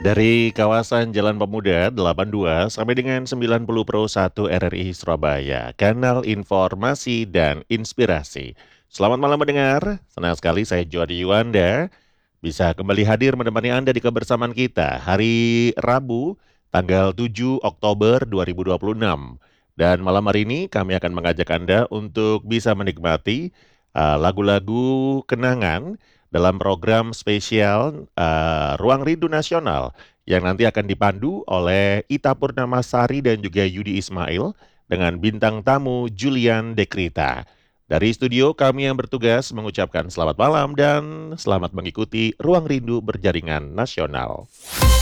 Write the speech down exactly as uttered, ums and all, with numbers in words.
Dari kawasan Jalan Pemuda delapan puluh dua sampai dengan sembilan puluh Pro satu R R I Surabaya, kanal informasi dan inspirasi. Selamat malam mendengar, senang sekali saya Jody Yuwanda bisa kembali hadir menemani Anda di kebersamaan kita hari Rabu tanggal tujuh Oktober dua ribu dua puluh enam. Dan malam hari ini kami akan mengajak Anda untuk bisa menikmati uh, lagu-lagu kenangan dalam program spesial uh, Ruang Rindu Nasional yang nanti akan dipandu oleh Ita Purnamasari dan juga Yudi Ismail dengan bintang tamu Julian Dekrita. Dari studio kami yang bertugas mengucapkan selamat malam dan selamat mengikuti Ruang Rindu Berjaringan Nasional.